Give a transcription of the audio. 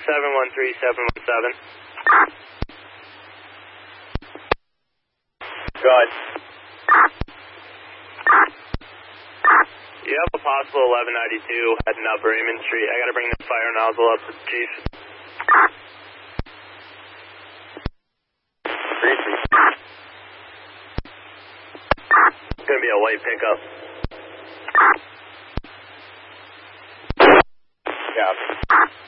713717. Go ahead. You have a possible 1192 heading up Raymond Street. I gotta bring the fire nozzle up to the chief. It's gonna be a white pickup. Yeah.